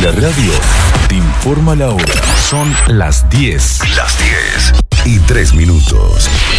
la radio te informa la hora. Son las 10. Las 10 y 3 minutos.